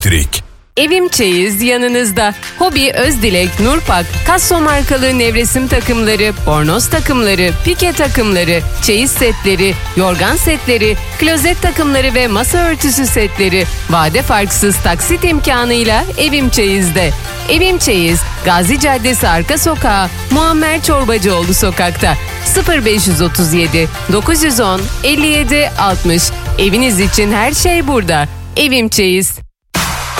Elektrik. Evim Çeyiz yanınızda. Hobi, Özdilek, Nurpak, Kasso markalı nevresim takımları, bornoz takımları, pike takımları, çeyiz setleri, yorgan setleri, klozet takımları ve masa örtüsü setleri vade farksız taksit imkanıyla Evim Çeyiz'de. Evim Çeyiz, Gazi Caddesi arka sokağı, Muammer Çorbacıoğlu sokakta. 0537 910 57 60. Eviniz için her şey burada. Evim Çeyiz.